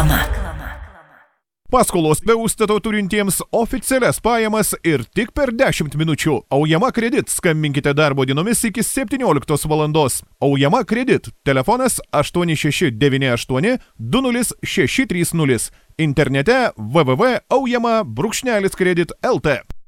Reklama. Paskolos be užstato turintiems oficialias pajamas ir tik per 10 minučių. Aujama Kredit. Skambinkite darbo dienomis iki 17 valandos. Aujama Kredit. Telefonas 8698 20630. Internete www.aujama-kredit.lt.